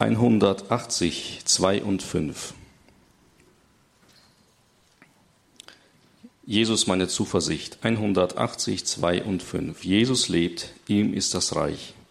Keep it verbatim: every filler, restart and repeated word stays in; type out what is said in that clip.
hundertachtzig, zwei und fünf. Jesus meine Zuversicht. hundertachtzig, zwei und fünf. Jesus lebt, ihm ist das Reich.